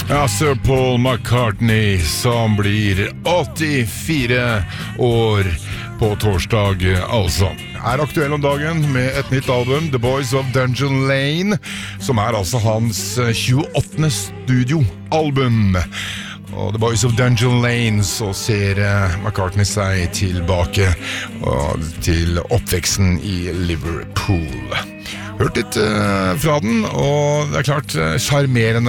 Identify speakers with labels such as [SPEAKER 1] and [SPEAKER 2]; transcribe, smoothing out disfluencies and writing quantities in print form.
[SPEAKER 1] Ja, Sir Paul McCartney, som blir 84 år på torsdag, altså. Er aktuell om dagen med et nytt album, The Boys of Dungeon Lane, som er altså hans 28. studioalbum. Og The Boys of Dungeon Lane, så ser McCartney seg tilbake til oppveksten i Liverpool. Hørt litt fra den, og det er klart, charmerende